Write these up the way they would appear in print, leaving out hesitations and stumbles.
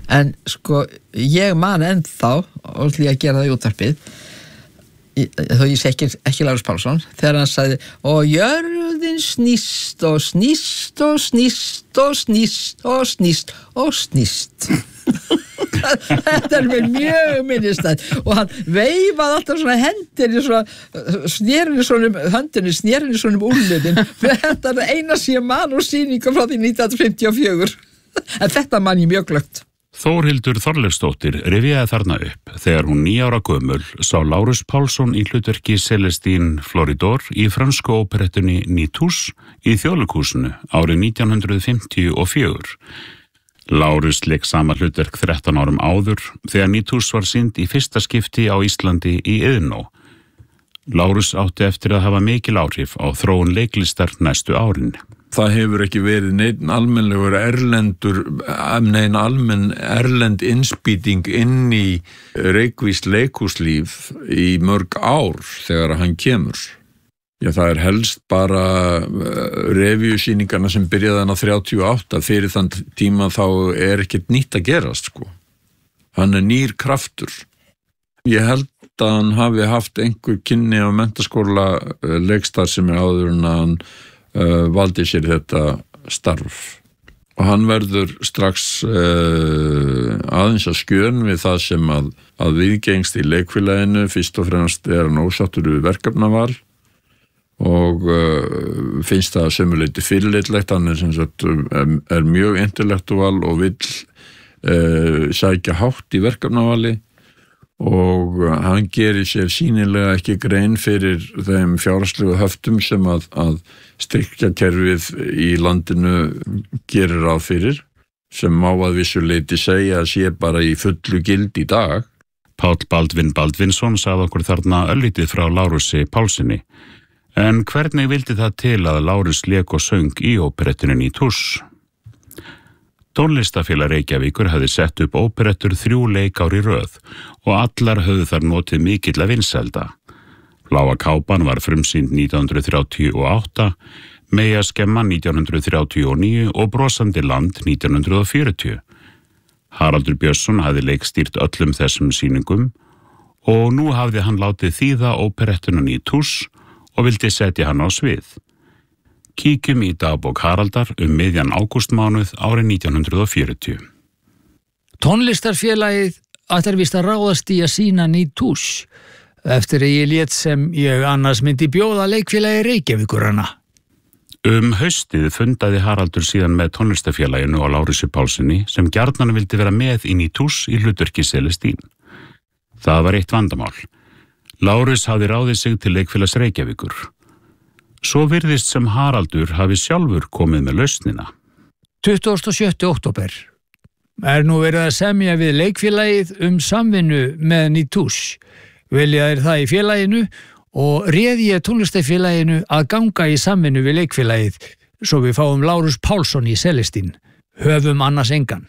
en sko, ég man ennþá og því að gera það í útvarpið þó ég sé ekki Lárus Pálsson þegar hann sagði og jörðin snýst og snýst og snýst og snýst og snýst og snýst þetta mér mjög minnistætt og hann veifaði alltaf svona hendinni svona snérinni svona úrliðin þetta eina sé man og sýninga frá því 1954 en þetta man ég mjög glöggt. Þórhildur Þorleifsdóttir rifjaði þarna upp þegar hún 9 ára gömul sá Lárus Pálsson í hlutverki Celestine Floridor í frönsku óperettunni Nitouche í Þjóðleikhúsinu árið 1954. Lárus lék sama hlutverk 13 árum áður þegar Nitouche var sýnd í fyrsta skipti á Íslandi í Iðnó. Lárus átti eftir að hafa mikil áhrif á þróun leiklistar næstu árin. Það hefur ekki verið neinn almenn erlend innspýting inn í reykvískt leikhúslíf í mörg ár þegar hann kemur. Já, það helst bara revíusýningarna sem byrjaði hann á 38 fyrir þann tíma þá ekkert nýtt að gerast, sko. Hann nýr kraftur. Ég held að hann hafi haft einhver kynni á menntaskóla leikstar sem áður en að hann valdi sér þetta starf og hann verður strax aðeins að skjön við það sem að viðgengst í leikfélaginu fyrst og fremst hann ósáttur við verkefnaval og finnst það sömuleyti fyrirlitlegt hann er mjög intellektual og vill sækja hátt í verkefnavali og hann gerir sér sýnilega ekki grein fyrir þeim fjárhagslegu höftum sem að styrkjakerfið í landinu gerir ráð fyrir sem má að vissu leyti segja að sé bara í fullu gild í dag. Páll Baldvin Baldvinsson sagði okkur þarna örlítið frá Lárusi Pálssyni en hvernig vildi það til að Lárus lék og söng í óperettunni Nitouche? Tónlistafélag Reykjavíkur hafði sett upp óperettur 3 leikár í röð og allar höfðu þar notið mikilla vinsælda. Bláa kápan var frumsýnd 1938, Meyja skemman 1939 og Brosandi land 1940. Haraldur Björnsson hafði leikstýrt öllum þessum sýningum og nú hafði hann látið þýða óperettuna Nitouche og vildi setja hann á svið. Kíkjum í dagbók Haraldar miðjan ágústmánuð árið 1940. Tónlistarfélagið ætlar víst að ráðast í að sýna Nitouche eftir að ég lét sem ég annars myndi bjóða leikfélagi Reykjavíkur hana. Haustið fundaði Haraldur síðan með tónlistarfélaginu og Lárusi Pálssyni sem gjarnan vildi vera með í Nitouche í hlutverki Celestine. Það var eitt vandamál. Lárus hafði ráðið sig til leikfélags Reykjavíkur. Svo virðist sem Haraldur hafi sjálfur komið með lausnina. 27. október nú verið að semja við leikfélagið samvinnu með Nitouche. Velja þeir það í félaginu og réði ég tónlistarfélaginu að ganga í samvinnu við leikfélagið svo við fáum Lárus Pálsson í Celestine. Höfum annars engan.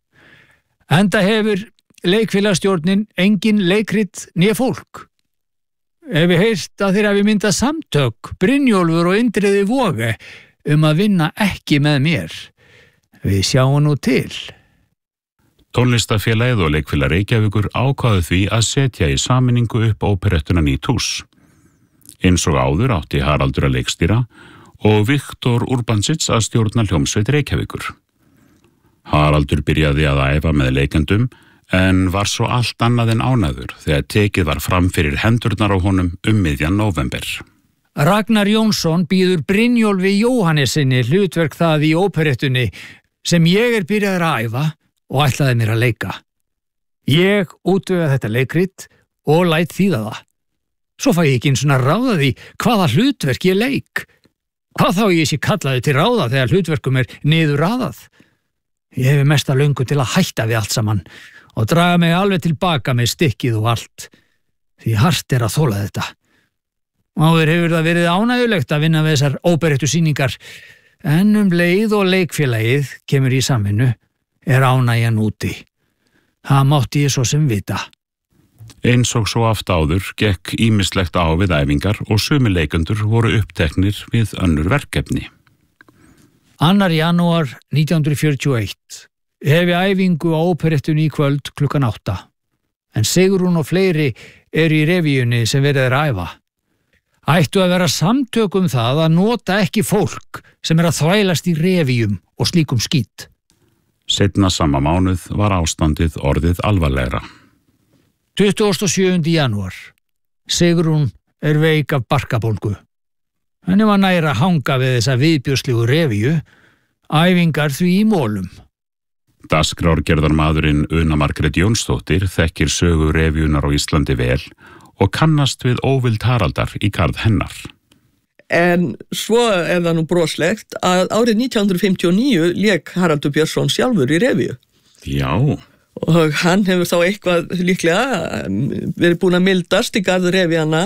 Enda hefur leikfélagstjórnin engin leikrit né fólk. Ef við heyrst að þeir hafi myndað samtök, Brynjólfur og Indriði Voge að vinna ekki með mér. Við sjáum nú til. Tónlistafélagið og leikfélag Reykjavíkur ákváðu því að setja í sameiningu upp óperettuna Nitouche. Eins og áður átti Haraldur að leikstýra og Viktor Urbansits að stjórna hljómsveit Reykjavíkur. Haraldur byrjaði að æfa með leikendum en var svo allt annað en ánægður þegar tekið var fram fyrir hendurnar á honum miðjan nóvember. Ragnar Jónsson býður Brynjólfi Jóhannesinni hlutverk það í óperettunni sem ég byrjaður að æfa og ætlaði mér að leika. Ég útvega þetta leikrit og læt þýða það. Svo fæ ég ekki eins og ráða því hvaða hlutverk ég leik. Hvað þá ég sé kallaði til ráða þegar hlutverkum niður raðað. Ég hefi mesta löngu til að hætta við allt saman og draga mig alveg tilbaka með stykkið og allt, því hart að þola þetta. Áður hefur það verið ánægjulegt að vinna við þessar óperettusýningar, en leið og leikfélagið kemur í samvinnu ánægjan úti. Það mátti ég svo sem vita. Eins og svo aft áður gekk ýmislegt á við æfingar og sumir leikendur voru uppteknir við önnur verkefni. 2. janúar 1941. hefi æfingu á óperettunni í kvöld klukkan 8. En Sigrún og fleiri eru í revíunni sem verið að æfa. Ættu að vera samtök það að nota ekki fólk sem að þvælast í revíum og slíkum skít. Seinna sama mánuð var ástandið orðið alvarlegra. 27. janúar. Sigrún veik af barkabólgu. Henni var næra að hanga við þessa viðbjóðslegu revíu, æfingar því í mólum. Dagskrárgerðarmaðurinn Una Margrét Jónsdóttir þekkir sögu revíunar á Íslandi vel og kannast við óvild Haraldar í garð hennar. En svo það nú broslegt að árið 1959 lék Haraldur Björnsson sjálfur í revíu. Já. Og hann hefur þá eitthvað líklega verið búin að mildast í garð revíana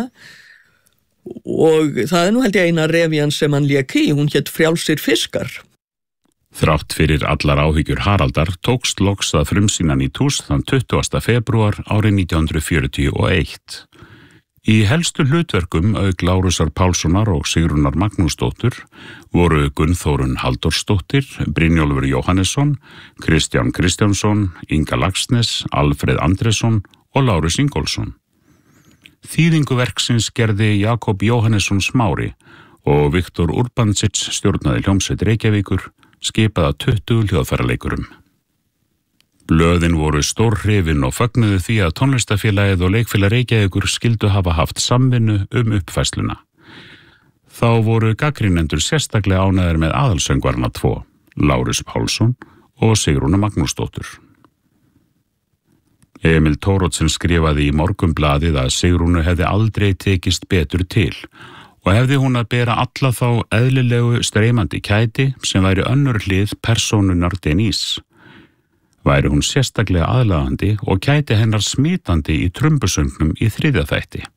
og það nú held ég eina revían sem hann lék í, hún hét Frjálsir fiskar. Þrátt fyrir allar áhyggjur Haraldar tókst loks að frumsýna í Tús þann 20. febrúar árið 1941. Í helstu hlutverkum auk Lárusar Pálssonar og Sigrúnar Magnúsdóttur voru Gunnþórunn Halldórsdóttir, Brynjólfur Jóhannesson, Kristján Kristjánsson, Inga Laxness, Alfreð Andresson og Lárus Ingólfsson. Þýðingu verksins gerði Jakob Jóhannesson Smári og Viktor Urbansits stjórnaði hljómsveit Reykjavíkur, skipaða 20 hljóðfæraleikurum. Blöðin voru stórhrifin og fögnuðu því að tónlistafélagið og leikfélag Reykjavíkur skyldu hafa haft samvinnu uppfærsluna. Þá voru gagnrýnendur sérstaklega ánægðir með aðalsöngvarana 2, Lárus Pálsson og Sigrúnu Magnúsdóttur. Emil Thoroddsen skrifaði í Morgunblaðið að Sigrúnu hefði aldrei tekist betur til og hefði hún að bera alla þá eðlilegu streymandi kæti sem væri önnur hlið persónunar Denise. Væri hún sérstaklega aðlaðandi og kæti hennar smitandi í trumbusöngnum í 3. þætti.